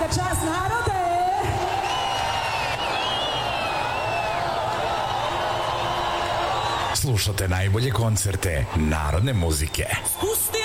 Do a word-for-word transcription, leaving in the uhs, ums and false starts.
čast narode! Slušate najbolje koncerte narodne muzike. Spusti